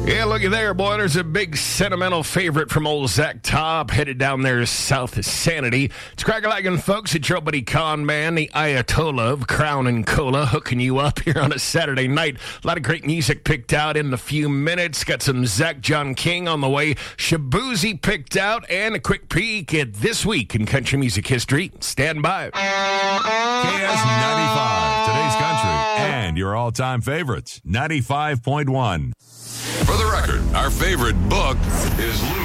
Yeah, looky there, boy. There's a big sentimental favorite from old Zach Top headed down there south of Sanity. It's crack-a-lackin' folks. It's your buddy Con Man, the Ayatollah of Crown and Cola, hooking you up here on a Saturday night. A lot of great music picked out in a few minutes. Got some Zach John King on the way. Shabuzi picked out, and a quick peek at this week in country music history. Stand by. KS95, today's country, and your all-time favorites, 95.1. For the record, our favorite book is